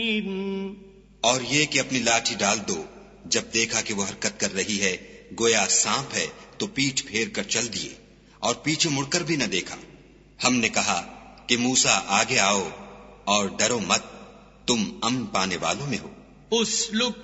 और ये कि अपनी लाठी डाल दो जब देखा कि वो हरकत कर रही है गोया सांप है, तो पीठ फेर कर चल दिए और पीछे मुड़कर भी न देखा। हमने कहा कि मूसा आगे आओ और डरो मत, तुम अमन पाने वालों में हो।